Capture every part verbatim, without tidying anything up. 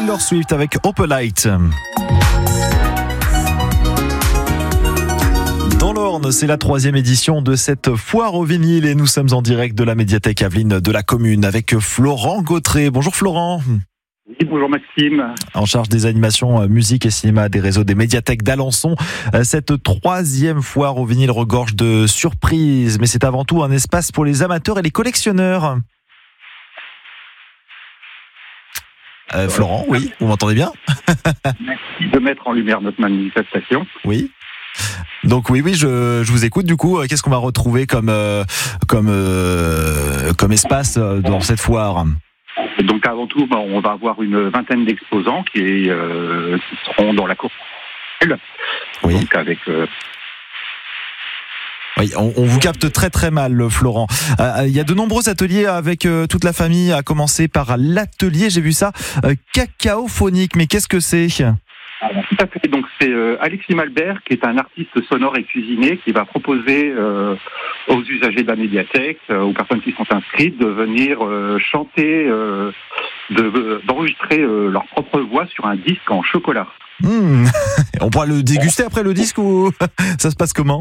Taylor Swift avec Opalite. Dans l'Orne, c'est la troisième édition de cette foire au vinyle et nous sommes en direct de la médiathèque Aveline de la commune avec Florent Gautret. Bonjour Florent. Oui, bonjour Maxime. En charge des animations musique et cinéma des réseaux des médiathèques d'Alençon. Cette troisième foire au vinyle regorge de surprises, mais c'est avant tout un espace pour les amateurs et les collectionneurs. Euh, Florent, oui, vous m'entendez bien? Merci de mettre en lumière notre manifestation. Oui. Donc oui, oui, je, je vous écoute. Du coup, qu'est-ce qu'on va retrouver comme euh, comme euh, comme espace dans cette foire? Donc avant tout, on va avoir une vingtaine d'exposants qui, euh, qui seront dans la cour. Oui. Donc avec. Euh... Oui, on, on vous capte très très mal, Florent. Euh, il y a de nombreux ateliers avec euh, toute la famille, à commencer par l'atelier, j'ai vu ça, euh, cacaophonique. Mais qu'est-ce que c'est? Tout à fait. Donc c'est euh, Alexis Malbert, qui est un artiste sonore et cuisinier, qui va proposer euh, aux usagers de la médiathèque, euh, aux personnes qui sont inscrites, de venir euh, chanter, euh, de, d'enregistrer euh, leur propre voix sur un disque en chocolat. Mmh. On pourra le déguster après le disque ou ça se passe comment?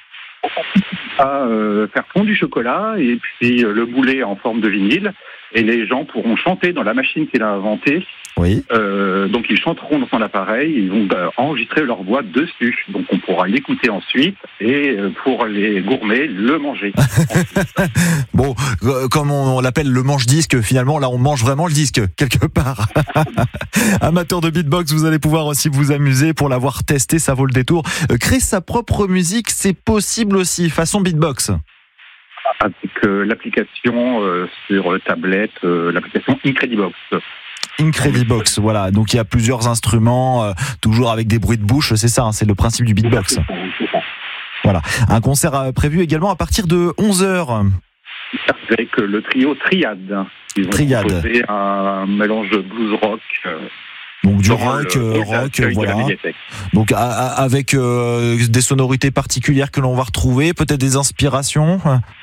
À euh, faire fondre du chocolat et puis euh, le mouler en forme de vinyle, et les gens pourront chanter dans la machine qu'il a inventée. Oui. Euh, donc ils chanteront dans son appareil, ils vont bah, enregistrer leur voix dessus. Donc on pourra l'écouter ensuite et euh, pour les gourmets, le manger. Bon, euh, comme on, on l'appelle le mange-disque, finalement là on mange vraiment le disque quelque part. Amateur de beatbox, vous allez pouvoir aussi vous amuser. Pour l'avoir testé, ça vaut le détour. Euh, créer sa propre musique, c'est possible aussi, façon beatbox. Avec euh, l'application euh, sur tablette, euh, l'application Incredibox. Incredibox, voilà. Donc il y a plusieurs instruments, euh, toujours avec des bruits de bouche, c'est ça, hein, c'est le principe du beatbox. Voilà. Un concert euh, prévu également à partir de onze heures. Avec euh, le trio Triade. Ils ont Triade. proposé un mélange de blues rock. Euh, Donc du rock, le, euh, rock, voilà. Donc a, a, avec euh, des sonorités particulières que l'on va retrouver, peut-être des inspirations.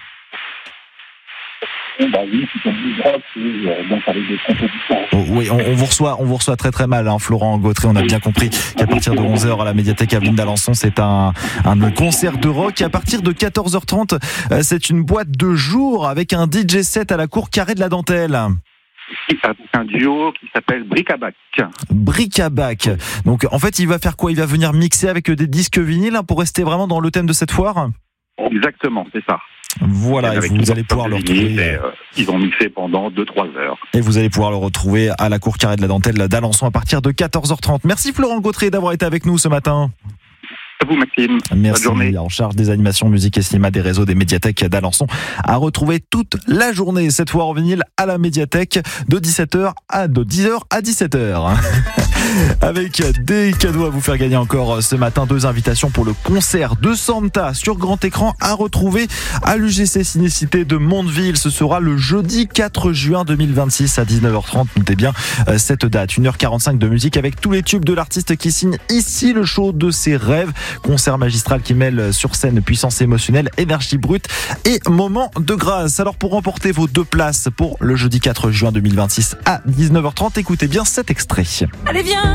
Bah oui, c'est comme blues rock, donc avec des compositions. Oh, oui, on, on vous reçoit, on vous reçoit très très mal, hein, Florent Gautret. On a bien compris qu'à partir de onze heures à la médiathèque Aveline d'Alençon, c'est un, un concert de rock. Et à partir de quatorze heures trente, c'est une boîte de jour avec un D J set à la cour Carré de la Dentelle. Avec un duo qui s'appelle Bric-à-Bac. Bric-à-Bac. Donc en fait, il va faire quoi? Il va venir mixer avec des disques vinyles, hein, pour rester vraiment dans le thème de cette foire. Exactement, c'est ça. Voilà, et vous allez pouvoir le retrouver. Et, euh, ils ont mixé pendant deux trois heures. Et vous allez pouvoir le retrouver à la cour Carré de la Dentelle d'Alençon à partir de quatorze heures trente. Merci Florent Gautret d'avoir été avec nous ce matin. À vous Maxime. Merci. Bonne journée. En charge des animations musique et cinéma des réseaux des médiathèques d'Alençon, à retrouver toute la journée cette foire au vinyle à la médiathèque de dix-sept heures à de dix heures à dix-sept heures. Avec des cadeaux à vous faire gagner encore ce matin, deux invitations pour le concert de Santa sur grand écran à retrouver à l'U G C Cinécité de Mondeville. Ce sera le jeudi quatre juin deux mille vingt-six à dix-neuf heures trente. Notez bien cette date. une heure quarante-cinq de musique avec tous les tubes de l'artiste qui signe ici le show de ses rêves. Concert magistral qui mêle sur scène puissance émotionnelle, énergie brute et moment de grâce. Alors pour remporter vos deux places pour le jeudi quatre juin deux mille vingt-six à dix-neuf heures trente, écoutez bien cet extrait. Allez viens.